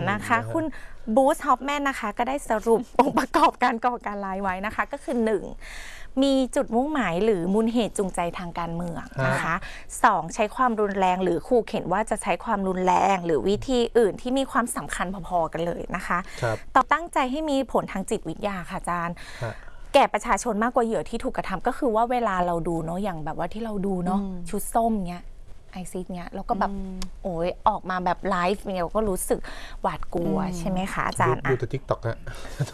นะคะคุณบูธฮอปแมนนะคะก็ได้สรุปองค์ประกอบการก่อการร้ายไว้นะคะก็คือ 1. มีจุดมุ่งหมายหรือมูลเหตุจูงใจทางการเมืองนะคะ 2. ใช้ความรุนแรงหรือขู่เข็นว่าจะใช้ความรุนแรงหรือวิธีอื่นที่มีความสำคัญพอๆกันเลยนะคะต่อตั้งใจให้มีผลทางจิตวิทยาค่ะอาจารย์แก่ประชาชนมากกว่าเหยื่อที่ถูกกระทำก็คือว่าเวลาเราดูเนาะอย่างแบบว่าที่เราดูเนาะชุดส้มเนี้ยไอซิสเนี้ยแล้วก็แบบโอ้ยออกมาแบบไลฟ์เนี่ยก็รู้สึกหวาดกลัวใช่ไหมคะอาจารย์ดูแต่ทิกตอกนะ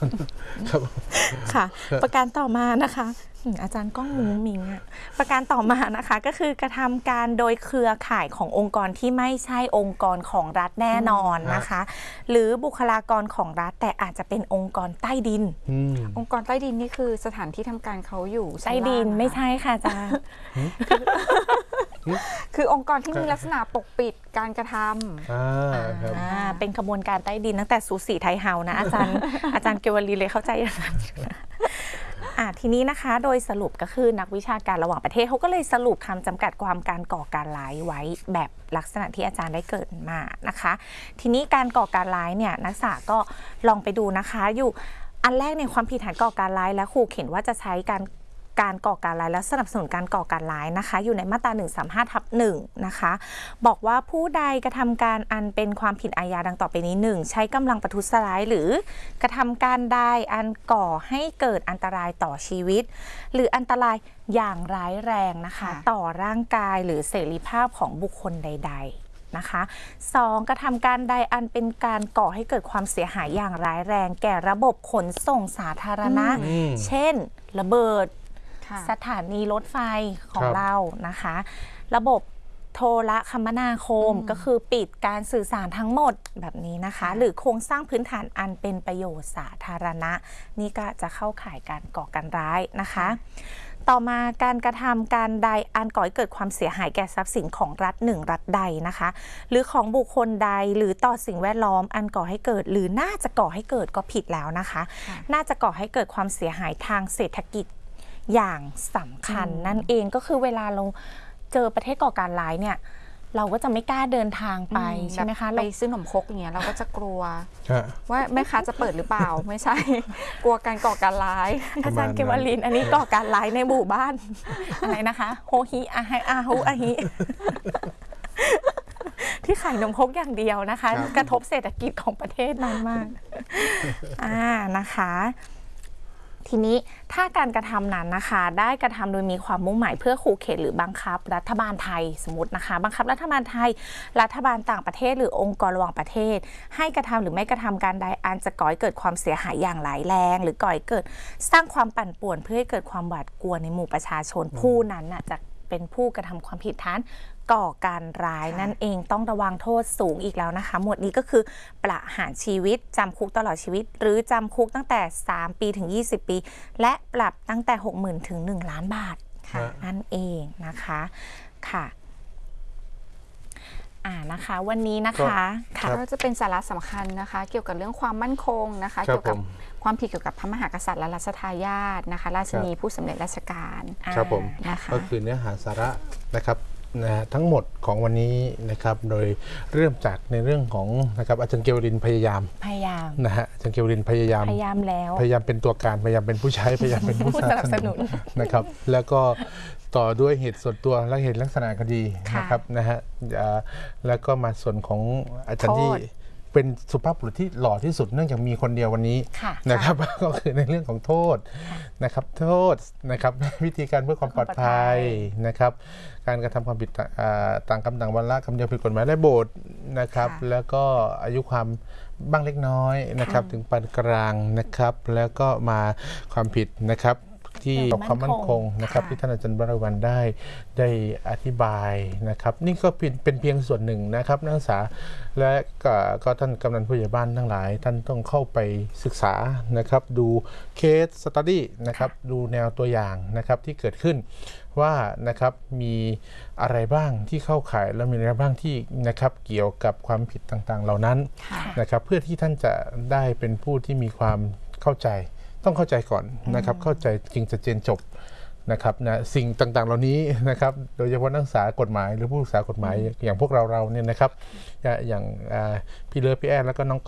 ค่ะประการต่อมานะคะอาจารย์ก้องมุ้งมิงอะประการต่อมานะคะก็คือกระทำการโดยเครือข่ายขององค์กรที่ไม่ใช่องค์กรของรัฐแน่นอนนะคะหรือบุคลากรของรัฐแต่อาจจะเป็นองค์กรใต้ดินองค์กรใต้ดินนี่คือสถานที่ทำการเขาอยู่ใต้ดินไม่ใช่ค่ะอาจารย์คือองค์กรที่มีลักษณะปกปิดการกระทำเป็นขบวนการใต้ดินตั้งแต่สูสีไทยเฮานะอาจารย์เกวลีเลยเข้าใจอย่างนั้นทีนี้นะคะโดยสรุปก็คือนักวิชาการระหว่างประเทศเขาก็เลยสรุปคำจำกัดความการก่อการร้ายไว้แบบลักษณะที่อาจารย์ได้เกิดมานะคะทีนี้การก่อการร้ายเนี่ยนักศึกษาก็ลองไปดูนะคะอยู่อันแรกในความผิดฐานก่อการร้ายและขู่เข็นว่าจะใช้การก่อการร้ายและสนับสนุนการก่อการร้ายนะคะอยู่ในมาตรา 135/1 นะคะบอกว่าผู้ใดกระทำการอันเป็นความผิดอาญาดังต่อไปนี้ 1. ใช้กำลังประทุษร้ายหรือกระทำการใดอันก่อให้เกิดอันตรายต่อชีวิตหรืออันตรายอย่างร้ายแรงนะคะต่อร่างกายหรือเสรีภาพของบุคคลใดๆนะคะ 2. กระทำการใดอันเป็นการก่อให้เกิดความเสียหายอย่างร้ายแรงแก่ระบบขนส่งสาธารณะเช่นระเบิดสถานีรถไฟของเรานะคะระบบโทรคมนาคมก็คือปิดการสื่อสารทั้งหมดแบบนี้นะคะหรือโครงสร้างพื้นฐานอันเป็นประโยชน์สาธารณะนี่ก็จะเข้าข่ายการก่อการร้ายนะคะต่อมาการกระทำการใดอันก่อให้เกิดความเสียหายแก่ทรัพย์สินของรัฐหนึ่งรัฐใดนะคะหรือของบุคคลใดหรือต่อสิ่งแวดล้อมอันก่อให้เกิดหรือน่าจะก่อให้เกิดก็ผิดแล้วนะคะน่าจะก่อให้เกิดความเสียหายทางเศรษฐกิจอย่างสำคัญนั่นเองก็คือเวลาเราเจอประเทศก่อการร้ายเนี่ยเราก็จะไม่กล้าเดินทางไปใช่ไหมคะไปซื้อขนมครกอย่างเงี้ยเราก็จะกลัวว่าแม่ค้าจะเปิดหรือเปล่าไม่ใช่กลัวการก่อการร้ายอาจารย์เกวลินอันนี้ก่อการร้ายในหมู่บ้านอะไรนะคะโฮฮิอาไฮอาฮูอาฮิที่ขายนมครกอย่างเดียวนะคะกระทบเศรษฐกิจของประเทศนั้นมากนะคะทีนี้ถ้าการกระทำนั้นนะคะได้กระทำโดยมีความมุ่งหมายเพื่อขู่เข็นหรือบังคับรัฐบาลไทยสมมตินะคะบังคับรัฐบาลไทยรัฐบาลต่างประเทศหรือองค์กรระหว่างประเทศให้กระทำหรือไม่กระทำการใดอันจะก่อให้เกิดความเสียหายอย่างร้ายแรงหรือก่อให้เกิดสร้างความปั่นป่วนเพื่อให้เกิดความหวาดกลัวในหมู่ประชาชนผู้นั้นน่ะจะเป็นผู้กระทำความผิดฐานก่อการร้ายนั่นเองต้องระวังโทษสูงอีกแล้วนะคะหมวดนี้ก็คือประหารชีวิตจำคุกตลอดชีวิตหรือจำคุกตั้งแต่3 ปีถึง20 ปีและปรับตั้งแต่ 60,000 ถึง 1 ล้านบาทนั่นเองนะคะค่ะนะคะวันนี้นะคะก็จะเป็นสาระสำคัญนะคะเกี่ยวกับเรื่องความมั่นคงนะคะเกี่ยวกับความผิดเกี่ยวกับพระมหากษัตริย์และรัชทายาทนะคะราชินีผู้สำเร็จราชการครับผมก็คือเนื้อหาสาระนะครับทั้งหมดของวันนี้นะครับโดยเริ่มจากในเรื่องของนะครับอาจารย์เกวลินพยายามนะฮะอาจารย์เกวลินพยายามแล้วพยายามเป็นตัวการพยายามเป็นผู้ใช้พยายามเป็นผู้สนับสนุนนะครับแล้วก็ต่อด้วยเหตุส่วนตัวและเหตุลักษณะคดีนะครับนะฮะแล้วก็มาส่วนของอาจารย์ที่เป็นสุภาพบุรุษที่หล่อที่สุดเนื่องจากมีคนเดียววันนี้นะครับก็คือในเรื่องของโทษนะครับโทษนะครับวิธีการเพื่อความปลอดภัยนะครับการกระทำความผิดต่างกรรมต่างวาระคำเดียวผิดกฎหมายและโบสถ์นะครับแล้วก็อายุความบ้างเล็กน้อยนะครับถึงปานกลางนะครับแล้วก็มาความผิดนะครับที่ความมั่นคงนะครับที่ท่านอาจารย์บรวันได้อธิบายนะครับนี่ก็เป็นเพียงส่วนหนึ่งนะครับนักศึกษาและก็ท่านกำนันผู้ใหญ่บ้านทั้งหลายท่านต้องเข้าไปศึกษานะครับดูเคสสตัดดี้นะครับดูแนวตัวอย่างนะครับที่เกิดขึ้นว่านะครับมีอะไรบ้างที่เข้าข่ายแล้วมีอะไรบ้างที่นะครับเกี่ยวกับความผิดต่างๆเหล่านั้นนะครับเพื่อที่ท่านจะได้เป็นผู้ที่มีความเข้าใจต้องเข้าใจก่อนนะครับเข้าใจจึงจะเจนจบนะครับนะสิ่งต่างๆเหล่านี้นะครับโดยเฉพาะนักศึกษากฎหมายหรือผู้ศึกษากฎหมายอย่างพวกเราเนี่ยนะครับอย่างพี่เลิฟพี่แอนแล้วก็น้อง